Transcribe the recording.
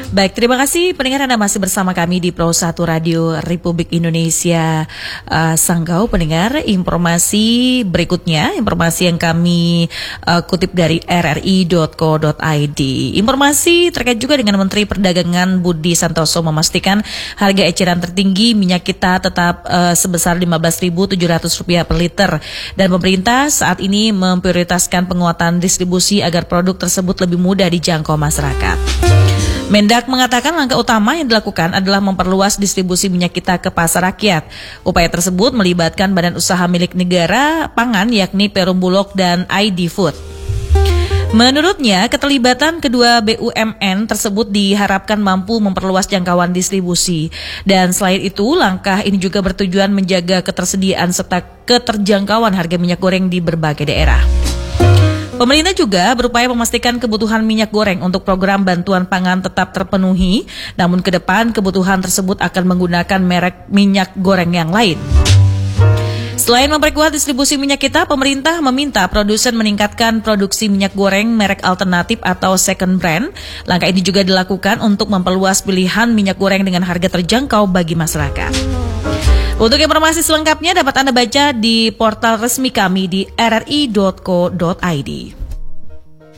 Baik, terima kasih pendengar Anda masih bersama kami di Pro 1 Radio Republik Indonesia Sanggau. Pendengar, informasi berikutnya, informasi yang kami kutip dari rri.co.id. Informasi terkait juga dengan Menteri Perdagangan Budi Santoso memastikan harga eceran tertinggi minyak kita tetap sebesar Rp15.700 per liter. Dan pemerintah saat ini memprioritaskan penguatan distribusi agar produk tersebut lebih mudah dijangkau masyarakat. Mendak mengatakan langkah utama yang dilakukan adalah memperluas distribusi minyak kita ke pasar rakyat. Upaya tersebut melibatkan badan usaha milik negara pangan yakni Perum Bulog dan ID Food. Menurutnya, keterlibatan kedua BUMN tersebut diharapkan mampu memperluas jangkauan distribusi. Dan selain itu, langkah ini juga bertujuan menjaga ketersediaan serta keterjangkauan harga minyak goreng di berbagai daerah. Pemerintah juga berupaya memastikan kebutuhan minyak goreng untuk program bantuan pangan tetap terpenuhi, namun ke depan kebutuhan tersebut akan menggunakan merek minyak goreng yang lain. Selain memperkuat distribusi minyak kita, pemerintah meminta produsen meningkatkan produksi minyak goreng merek alternatif atau second brand. Langkah ini juga dilakukan untuk memperluas pilihan minyak goreng dengan harga terjangkau bagi masyarakat. Untuk informasi selengkapnya dapat Anda baca di portal resmi kami di rri.co.id.